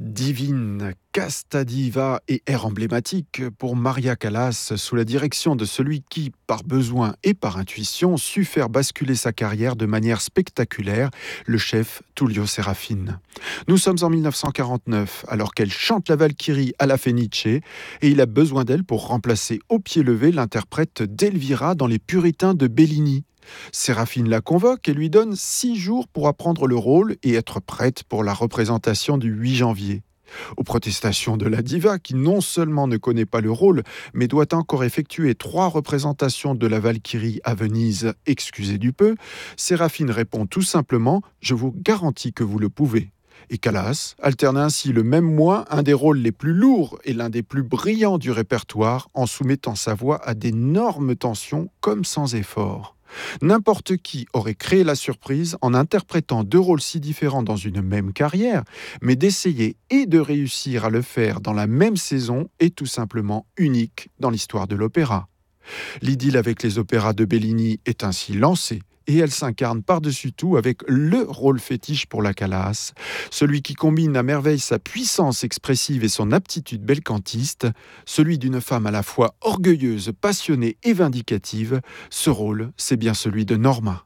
Divine, casta diva et air emblématique pour Maria Callas sous la direction de celui qui, par besoin et par intuition, sut faire basculer sa carrière de manière spectaculaire, le chef Tullio Serafin. Nous sommes en 1949, alors qu'elle chante la Valkyrie à la Fenice et il a besoin d'elle pour remplacer au pied levé l'interprète d'Elvira dans Les Puritains de Bellini. Séraphine la convoque et lui donne 6 jours pour apprendre le rôle et être prête pour la représentation du 8 janvier. Aux protestations de la diva, qui non seulement ne connaît pas le rôle, mais doit encore effectuer 3 représentations de la Valkyrie à Venise, excusez du peu, Séraphine répond tout simplement « Je vous garantis que vous le pouvez ». Et Callas alterne ainsi le même mois un des rôles les plus lourds et l'un des plus brillants du répertoire en soumettant sa voix à d'énormes tensions comme sans effort. N'importe qui aurait créé la surprise en interprétant 2 rôles si différents dans une même carrière, mais d'essayer et de réussir à le faire dans la même saison est tout simplement unique dans l'histoire de l'opéra. L'idylle avec les opéras de Bellini est ainsi lancée et elle s'incarne par-dessus tout avec le rôle fétiche pour la Callas, celui qui combine à merveille sa puissance expressive et son aptitude belcantiste, celui d'une femme à la fois orgueilleuse, passionnée et vindicative. Ce rôle, c'est bien celui de Norma.